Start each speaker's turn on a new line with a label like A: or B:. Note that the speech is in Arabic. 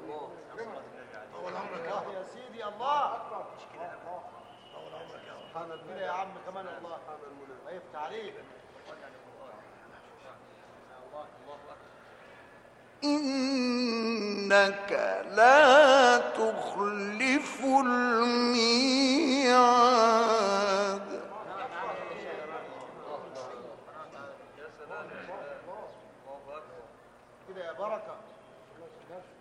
A: طول عمرك
B: الله يا سيدي الله.
A: طول عمرك يا رب.
B: سبحان الله يا عم كمان الله هيفتح عليك.
C: إنك لا تخلف الميعاد.
B: كده يا بركه.